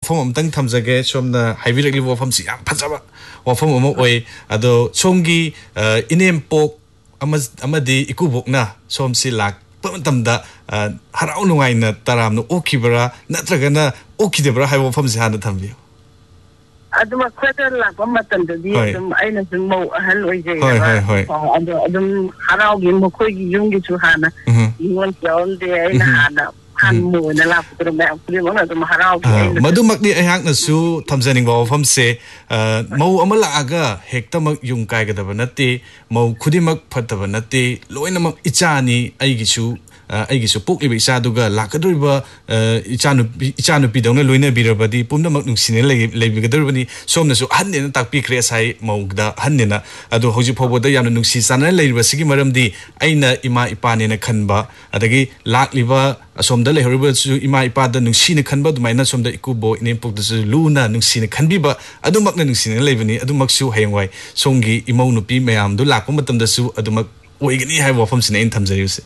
wafam amtang thamjage somna haibiragli wafam si yam phajaba wafam ama oi ado somgi inempok amadi ikubokna somsi lak pamantamda harau nungaina taramno okibara natragana okidebra hai wafam si hana thambiyo adum khwata la pamatan di adum aina sum mo ahal oi jai adum harau gi mo khoi gi yung gi chu hana ingon chaon de aina hana han mo na la putro ma puri mo na adum harau gi madu makni ahak na su thamjaning ba wafam se mo amala aga hektamak yung kai ga daba nati mo khudimak phataba nati loina mak ichani aigi su pok ibe isa duga lakadriba ichanu pidongna loina birabadi pumna mak nungsine leibigadribani somna su hanne takpi kre sai maugda hannena adu hoji phoboda yanu nungsi sana leiba sigi maramdi aina ima ipane na khanba adagi lakliba asomda lehriba su ima ipada nungsine khanba dumaina somda ikubo inempok da su luna nungsine khanbiba adumak na nungsine leibani adumak su hayangwai songi imau nupi mayam du lakpa matamda su adumak oigani hai wafam sine in thamjariuse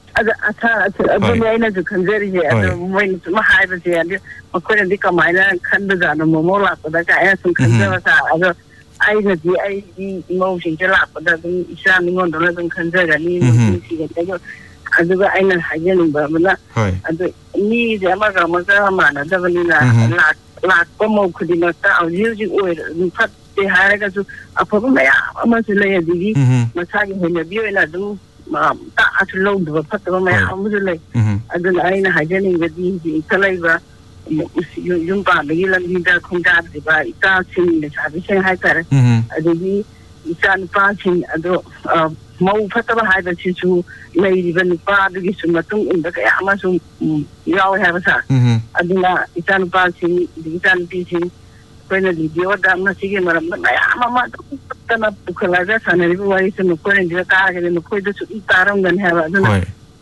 adum aina ju khanjari je adum moi ma haiba je andi makoi ndi kamaina khanba jana momo la pada ka ya sun khanjaba sa ado aina ji ai di mo sing la pada dum isa ningon dona dum khanjaga ni mo si ga tayo aduga aina hajen ba bana ado ni je ma ga ma ga ma na da bani na la ko mo khudi na ta au ji ji oi phat te hare ga ju afa ma ya ma se le di ma sa gi hena bi oi na dum ta aslo do fatwa ma amuzulai adun aina hajani gadi talaiba yum pa bagi lambi da khonga de ba ita sin de sabi sen hai tar adigi isan pa sin ado mau fatwa hai da chu lei ri ban pa adigi su matung inda ka ama su yaw ha ba sa aduna isan pa sin isan pi sin koina video da na sige maram na ya mama tana pukhalaga sanari wari se nukore ndira ka ga nukoi da su taram gan ha aduna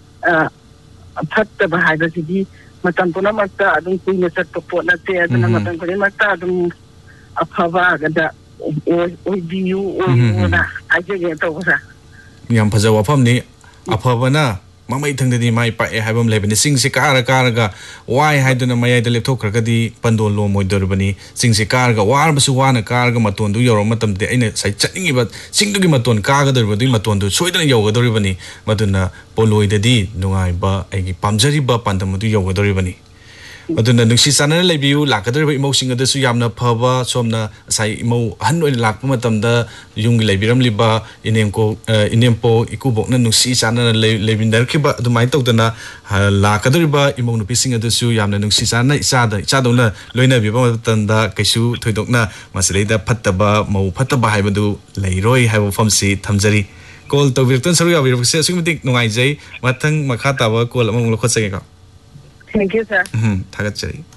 fatta ba haida sidi matan puna makta adun kuina sat po na te aduna matan kore makta adun afaba ga da o biu o na aje ge to sa yam phaja wafam ni afabana mamai thangdani mai pa e haibam lebani singsi karaga wai haiduna mayai da lepthokragadi pandon lo moidorbani singsi karaga warbasu wana karaga maton du yoro matamde aina sai chatningi ba singdugi maton kaga dorbadi maton du soidana yogadoribani maduna poloidadi nungai ba aigi pamjari ba pandam du yogadoribani aduna nungsi sanana lebiu lakadriba imo singa da su yamna phaba somna sai imo han oi lakpa matamda yung lebiram liba inempo ikubokna nungsi sanana lebindar khiba adumai tawdana lakadriba imo nupi singa da su yamna nungsi sanana ichadona loina biba matanda kaisu thoidokna masleida phattaba mau phattaba haibadu leiroi haibo famsi thamjari call tawbirton saru yawirse sugmitik nungai jai mathang makha tawa call among lokhot sage ka thank you sir thagat chari